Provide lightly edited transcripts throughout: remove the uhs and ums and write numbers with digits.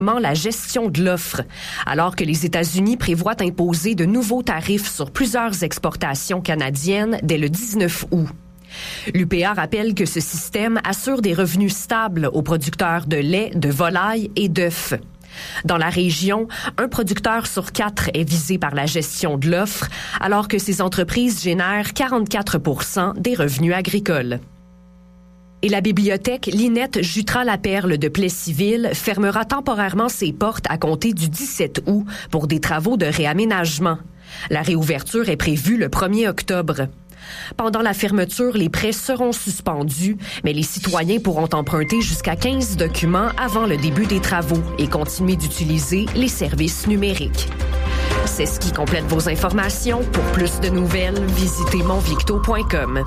la gestion de l'offre, alors que les États-Unis prévoient imposer de nouveaux tarifs sur plusieurs exportations canadiennes dès le 19 août. L'UPA rappelle que ce système assure des revenus stables aux producteurs de lait, de volaille et d'œufs. Dans la région, un producteur sur 4 est visé par la gestion de l'offre, alors que ces entreprises génèrent 44% des revenus agricoles. Et la bibliothèque Linette Jutras-Laperle de Plessisville fermera temporairement ses portes à compter du 17 août pour des travaux de réaménagement. La réouverture est prévue le 1er octobre. Pendant la fermeture, les prêts seront suspendus, mais les citoyens pourront emprunter jusqu'à 15 documents avant le début des travaux et continuer d'utiliser les services numériques. C'est ce qui complète vos informations. Pour plus de nouvelles, visitez monvicto.com.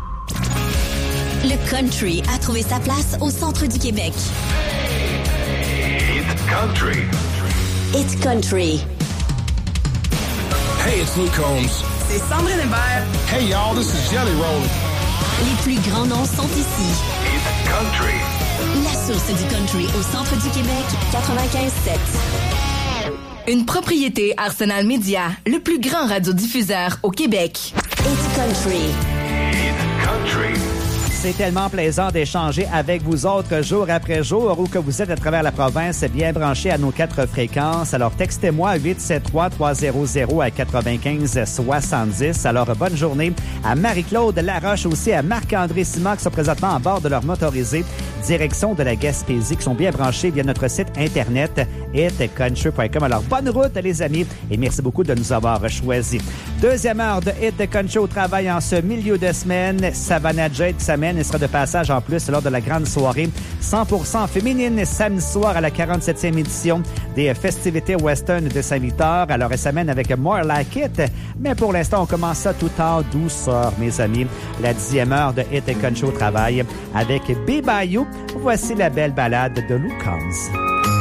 Le country a trouvé sa place au centre du Québec. It's country. It's country. Hey, it's Luke Combs. C'est Sandrine Hébert. Hey, y'all, this is Jelly Roll. Les plus grands noms sont ici. It's country. La source du country au centre du Québec, 95.7. Une propriété Arsenal Media, le plus grand radiodiffuseur au Québec. It's country. It's country. C'est tellement plaisant d'échanger avec vous autres jour après jour où que vous êtes à travers la province bien branchés à nos 4 fréquences. Alors, textez-moi 873-300 à 95-70. Alors, bonne journée à Marie-Claude Laroche, aussi à Marc-André Simard qui sont présentement à bord de leur motorisé direction de la Gaspésie, qui sont bien branchés via notre site internet hitcountry.com. Alors, bonne route les amis et merci beaucoup de nous avoir choisis. Deuxième heure de Hit the Country au travail en ce milieu de semaine. Savannah Jade s'amène et sera de passage en plus lors de la grande soirée 100% féminine samedi soir à la 47e édition des festivités western de Saint-Victor. Alors, elle s'amène avec More Like It. Mais pour l'instant, on commence ça tout en douceur, mes amis. La 10e heure de Hit the Country au travail avec B-Bayou. Voici la belle balade de Luke Combs.